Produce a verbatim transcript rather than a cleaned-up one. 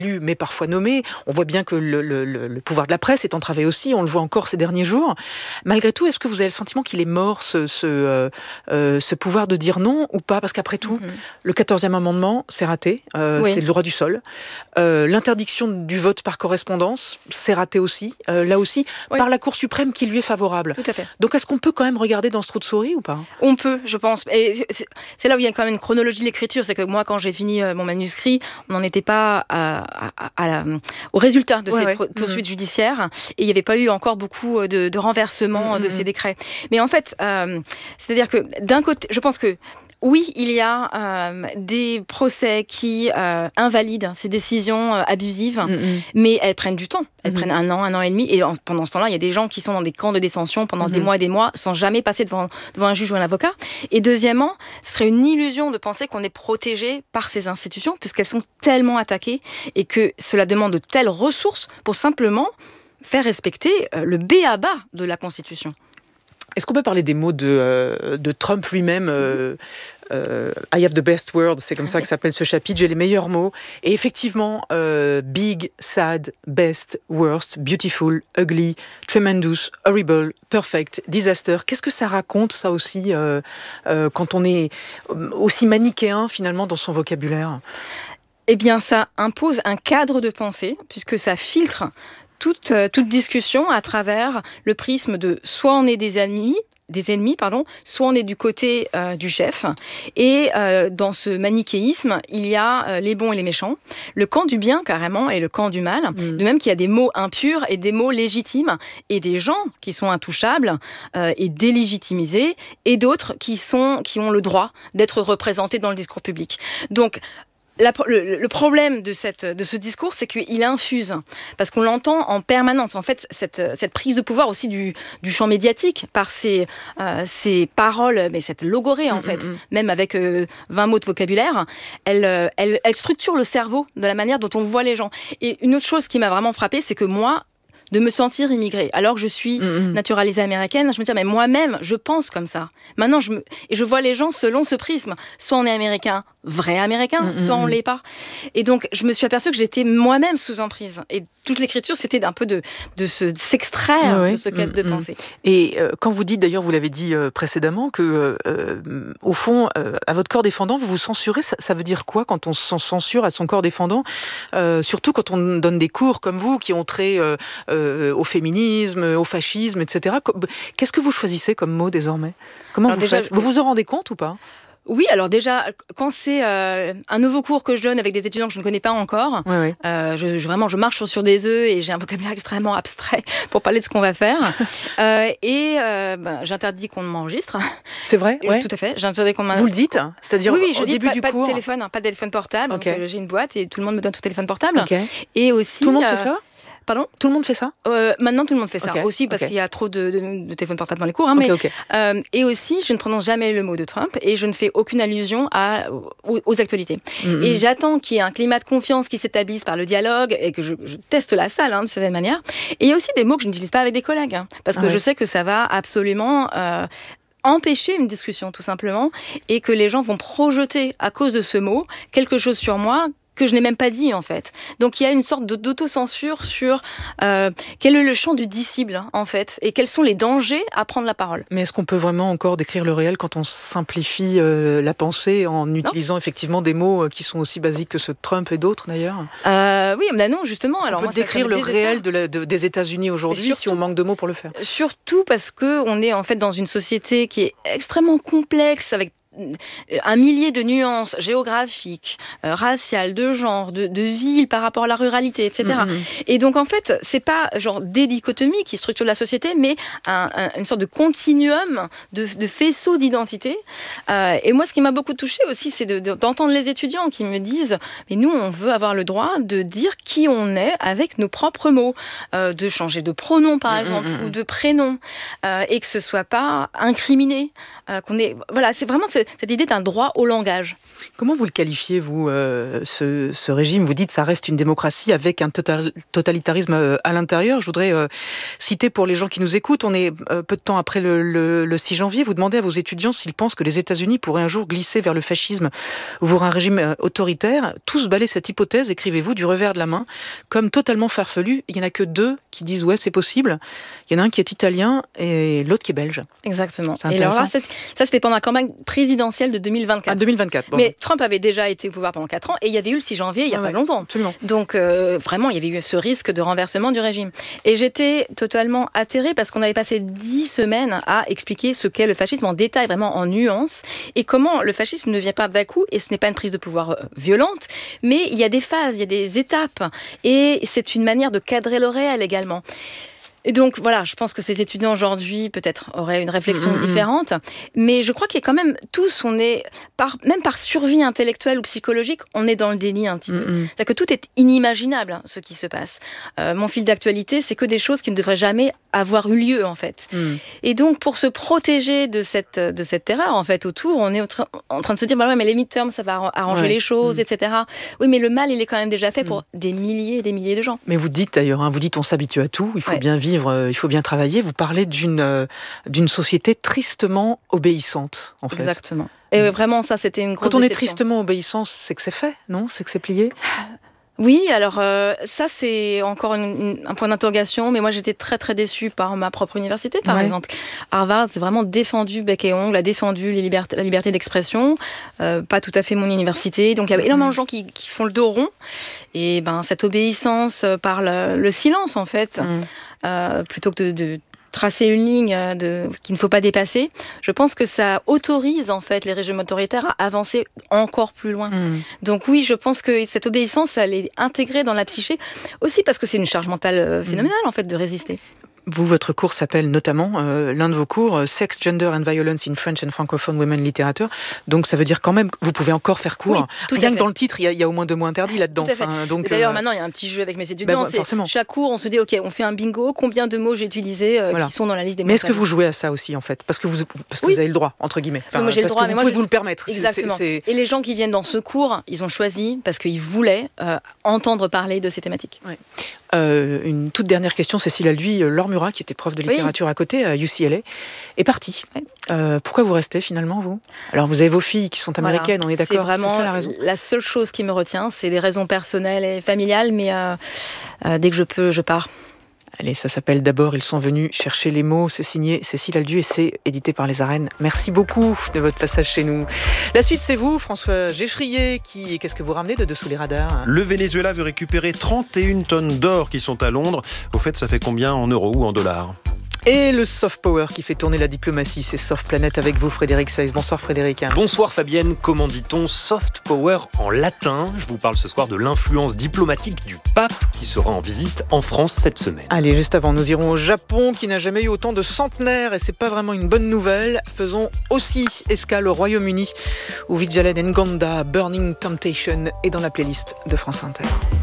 mais parfois nommés. On voit bien que le, le, le pouvoir de la presse est entravé aussi, on le voit encore ces derniers jours. Malgré tout, est-ce que vous avez le sentiment qu'il est mort, ce, ce, euh, euh, ce pouvoir de dire non ou pas ? Parce qu'après tout, mm-hmm. le quatorzième amendement, c'est raté, euh, oui. c'est le droit du sol. Euh, l'interdiction du vote par correspondance, c'est raté aussi, euh, là aussi, oui. par la Cour suprême qui lui est favorable. Tout à fait. Donc est-ce qu'on peut quand même regarder dans ce trou de souris ou pas ? On peut, je pense. Et c'est là où il y a quand même une chronologie de l'écriture. C'est que moi, quand j'ai fini mon manuscrit, on n'en était pas à, à, à la, au résultat de ouais, cette ouais. poursuite mmh. judiciaire. Et il n'y avait pas eu encore beaucoup de, de renversements mmh. de ces décrets. Mais en fait, euh, c'est-à-dire que d'un côté, je pense que oui, il y a euh, des procès qui euh, invalident ces décisions euh, abusives, mm-hmm. mais elles prennent du temps. Elles mm-hmm. prennent un an, un an et demi. Et en, pendant ce temps-là, il y a des gens qui sont dans des camps de détention pendant mm-hmm. des mois et des mois sans jamais passer devant, devant un juge ou un avocat. Et deuxièmement, ce serait une illusion de penser qu'on est protégé par ces institutions puisqu'elles sont tellement attaquées et que cela demande de telles ressources pour simplement faire respecter euh, le b a ba de la Constitution. Est-ce qu'on peut parler des mots de, euh, de Trump lui-même euh, euh, I have the best words, c'est comme ça que s'appelle ce chapitre, j'ai les meilleurs mots. Et effectivement, euh, big, sad, best, worst, beautiful, ugly, tremendous, horrible, perfect, disaster. Qu'est-ce que ça raconte, ça aussi, euh, euh, quand on est aussi manichéen, finalement, dans son vocabulaire ? Eh bien, ça impose un cadre de pensée, puisque ça filtre Toute, toute discussion à travers le prisme de soit on est des ennemis, des ennemis, pardon, soit on est du côté euh, du chef. Et euh, dans ce manichéisme, il y a euh, les bons et les méchants, le camp du bien carrément et le camp du mal. Mmh. De même qu'il y a des mots impurs et des mots légitimes, et des gens qui sont intouchables euh, et délégitimisés, et d'autres qui sont qui ont le droit d'être représentés dans le discours public. Donc La, le, le problème de, cette, de ce discours, c'est qu'il infuse, parce qu'on l'entend en permanence. En fait, cette, cette prise de pouvoir aussi du, du champ médiatique, par ces, euh, ces paroles, mais cette logorée, en mmh, fait, mmh. même avec euh, vingt mots de vocabulaire, elle, elle, elle structure le cerveau de la manière dont on voit les gens. Et une autre chose qui m'a vraiment frappée, c'est que moi, de me sentir immigrée, alors que je suis mmh. naturalisée américaine, je me dis, mais moi-même, je pense comme ça. Maintenant, je me... et je vois les gens selon ce prisme. Soit on est américain, vrai américain, mmh. soit on l'est pas. Et donc, je me suis aperçue que j'étais moi-même sous emprise. Et toute l'écriture, c'était un peu de, de, se, de s'extraire oui. de ce cadre mmh. de pensée. Et euh, quand vous dites, d'ailleurs, vous l'avez dit euh, précédemment, que, euh, au fond, euh, à votre corps défendant, vous vous censurez, ça, ça veut dire quoi quand on se censure à son corps défendant, euh, surtout quand on donne des cours comme vous, qui ont trait euh, euh, au féminisme, au fascisme, et cetera. Qu'est-ce que vous choisissez comme mot désormais ? Comment Alors vous déjà, faites je... Vous vous en rendez compte ou pas ? Oui, alors déjà, quand c'est euh, un nouveau cours que je donne avec des étudiants que je ne connais pas encore, oui, oui. Euh, je, je, vraiment, je marche sur des œufs et j'ai un vocabulaire extrêmement abstrait pour parler de ce qu'on va faire. euh, et euh, ben, j'interdis qu'on m'enregistre. C'est vrai ? Ouais. Tout à fait. J'interdis qu'on Vous le dites ? C'est-à-dire oui, oui, je au dis début pas, du pas cours de téléphone, hein, pas de téléphone portable. Okay. Donc, euh, j'ai une boîte et tout le monde me donne son téléphone portable. Okay. Et aussi, tout le monde euh, fait ça ? Pardon ? Tout le monde fait ça ? euh, Maintenant, tout le monde fait ça. Okay. Aussi parce okay. qu'il y a trop de, de, de téléphones portables dans les cours. Hein, okay, mais, okay. Euh, et aussi, je ne prononce jamais le mot de Trump et je ne fais aucune allusion à, aux, aux actualités. Mm-hmm. Et j'attends qu'il y ait un climat de confiance qui s'établisse par le dialogue et que je, je teste la salle hein, de cette manière. Et il y a aussi des mots que je n'utilise pas avec des collègues. Hein, parce que ah ouais. je sais que ça va absolument... Euh, empêcher une discussion, tout simplement, et que les gens vont projeter, à cause de ce mot, quelque chose sur moi que je n'ai même pas dit, en fait. Donc, il y a une sorte de, d'autocensure sur euh, quel est le champ du disciple, en fait, et quels sont les dangers à prendre la parole. Mais est-ce qu'on peut vraiment encore décrire le réel quand on simplifie euh, la pensée en utilisant non. effectivement des mots qui sont aussi basiques que ceux de Trump et d'autres, d'ailleurs euh, Oui, mais non, justement. Est-ce alors on peut moi, décrire le réel de la, de, des États-Unis aujourd'hui surtout, si on manque de mots pour le faire ? Surtout parce qu'on est, en fait, dans une société qui est extrêmement complexe, avec un millier de nuances géographiques, euh, raciales, de genre, de, de ville par rapport à la ruralité, et cetera. Mm-hmm. Et donc, en fait, c'est pas genre des dichotomies qui structurent la société, mais un, un, une sorte de continuum de, de faisceaux d'identité. Euh, et moi, ce qui m'a beaucoup touchée aussi, c'est de, de, d'entendre les étudiants qui me disent « Mais nous, on veut avoir le droit de dire qui on est avec nos propres mots, euh, de changer de pronom, par exemple, mm-hmm. ou de prénom, euh, et que ce soit pas incriminé, euh, qu'on est... » Voilà, c'est vraiment... C'est cette, cette idée d'un droit au langage. Comment vous le qualifiez, vous, euh, ce, ce régime? Vous dites que ça reste une démocratie avec un total, totalitarisme à l'intérieur. Je voudrais euh, citer pour les gens qui nous écoutent, on est euh, peu de temps après le, le, le six janvier, vous demandez à vos étudiants s'ils pensent que les États-Unis pourraient un jour glisser vers le fascisme ou vers un régime euh, autoritaire. Tous balaient cette hypothèse, écrivez-vous, du revers de la main, comme totalement farfelu. Il n'y en a que deux qui disent ouais, c'est possible. Il y en a un qui est italien et l'autre qui est belge. Exactement. Et alors là, ça, c'était pendant la campagne présidentielle de deux mille vingt-quatre. Ah, deux mille vingt-quatre. Bon. Mais Trump avait déjà été au pouvoir pendant quatre ans et il y avait eu le six janvier il n'y a ah pas ouais, longtemps. Absolument. Donc euh, vraiment, il y avait eu ce risque de renversement du régime. Et j'étais totalement atterrée parce qu'on avait passé dix semaines à expliquer ce qu'est le fascisme en détail, vraiment en nuances, et comment le fascisme ne vient pas d'un coup, et ce n'est pas une prise de pouvoir violente, mais il y a des phases, il y a des étapes, et c'est une manière de cadrer le réel également. Et donc, voilà, je pense que ces étudiants aujourd'hui, peut-être, auraient une réflexion mmh, différente. Mais je crois qu'il y a quand même tous, on est, par, même par survie intellectuelle ou psychologique, on est dans le déni un petit peu. Mmh. C'est-à-dire que tout est inimaginable, hein, ce qui se passe. Euh, mon fil d'actualité, c'est que des choses qui ne devraient jamais avoir eu lieu, en fait. Mmh. Et donc, pour se protéger de cette, de cette terreur, en fait, autour, on est en train de se dire, bah ouais, mais les midterms, ça va arranger ouais. les choses, mmh. et cetera. Oui, mais le mal, il est quand même déjà fait pour mmh. des milliers et des milliers de gens. Mais vous dites d'ailleurs, hein, vous dites on s'habitue à tout, il faut ouais. bien vivre. Il faut bien travailler. Vous parlez d'une, euh, d'une société tristement obéissante, en fait. Exactement. Et vraiment, ça, c'était une grosse Quand on déception. est tristement obéissant, c'est que c'est fait, non? C'est que c'est plié? Oui, alors euh, ça, c'est encore une, une, un point d'interrogation, mais moi, j'étais très, très déçue par ma propre université, par ouais. exemple. Harvard, c'est vraiment défendu bec et ongle, a défendu les libertés, la liberté d'expression, euh, pas tout à fait mon université. Donc, il y avait énormément de gens qui, qui font le dos rond. Et ben, cette obéissance par le, le silence, en fait, mm. euh, plutôt que de... de tracer une ligne de, qu'il ne faut pas dépasser, je pense que ça autorise en fait les régimes autoritaires à avancer encore plus loin. Mmh. Donc oui, je pense que cette obéissance, elle est intégrée dans la psyché, aussi parce que c'est une charge mentale phénoménale mmh. en fait de résister. Vous, votre cours s'appelle notamment, euh, l'un de vos cours, euh, Sex, Gender and Violence in French and Francophone Women Literature. Donc ça veut dire quand même que vous pouvez encore faire cours. Oui, rien que dans le titre, il y, y a au moins deux mots interdits là-dedans. Enfin, donc, d'ailleurs, euh... maintenant, il y a un petit jeu avec mes étudiants. Ben, forcément. Chaque cours, on se dit, OK, on fait un bingo, combien de mots j'ai utilisés euh, voilà. qui sont dans la liste des mots. Mais est-ce que vous jouez à ça aussi, en fait? Parce que vous, parce que oui. vous avez le droit, entre guillemets. Enfin, moi, j'ai le droit, que mais vous moi, pouvez je... vous le permettre. Exactement. C'est, c'est... Et les gens qui viennent dans ce cours, ils ont choisi parce qu'ils voulaient euh, entendre parler de ces thématiques. Ouais. Euh, une toute dernière question, Cécile Alduy, Laure Murat, qui était prof de littérature oui. à côté, à U C L A, est partie. Oui. Euh, pourquoi vous restez finalement, vous? Alors vous avez vos filles qui sont américaines, voilà. on est d'accord, c'est, vraiment c'est ça la raison? La seule chose qui me retient, c'est des raisons personnelles et familiales, mais euh, euh, dès que je peux, je pars. Allez, ça s'appelle D'abord, ils sont venus chercher les mots. C'est signé Cécile Alduy et c'est édité par Les Arènes. Merci beaucoup de votre passage chez nous. La suite, c'est vous, François Geffrier, qui, qu'est-ce que vous ramenez de dessous les radars? Le Venezuela veut récupérer trente et une tonnes d'or qui sont à Londres. Au fait, ça fait combien en euros ou en dollars? Et le soft power qui fait tourner la diplomatie, c'est Soft Planet avec vous, Frédéric Seiz. Bonsoir Frédéric. Bonsoir Fabienne, comment dit-on soft power en latin? Je vous parle ce soir de l'influence diplomatique du pape qui sera en visite en France cette semaine. Allez, juste avant, nous irons au Japon qui n'a jamais eu autant de centenaires et c'est pas vraiment une bonne nouvelle. Faisons aussi escale au Royaume-Uni où Vijalen Nganda, Burning Temptation est dans la playlist de France Inter.